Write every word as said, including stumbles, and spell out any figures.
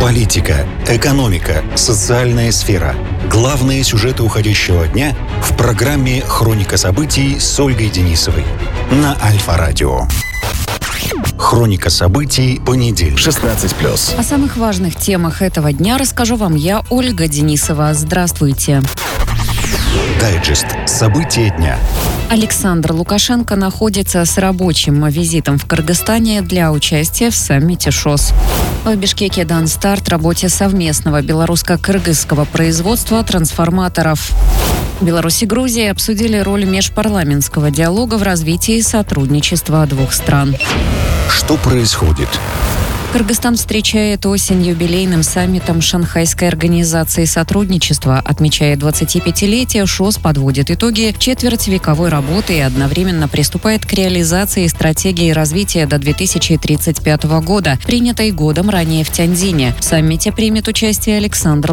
Политика, экономика, социальная сфера. Главные сюжеты уходящего дня в программе «Хроника событий» с Ольгой Денисовой на Альфа-радио. Хроника событий, понедельник. шестнадцать плюс. О самых важных темах этого дня расскажу вам я, Ольга Денисова. Здравствуйте. Дайджест. События дня. Александр Лукашенко находится с рабочим визитом в Кыргызстане для участия в саммите ШОС. В Бишкеке дан старт работе совместного белорусско-кыргызского производства трансформаторов. Беларусь и Грузия обсудили роль межпарламентского диалога в развитии сотрудничества двух стран. Что происходит? Кыргызстан встречает осень юбилейным саммитом Шанхайской организации сотрудничества. Отмечая двадцатипятилетие, ШОС подводит итоги четвертьвековой работы и одновременно приступает к реализации стратегии развития до две тысячи тридцать пятого года, принятой годом ранее в Тяньцзине. В саммите примет участие Александр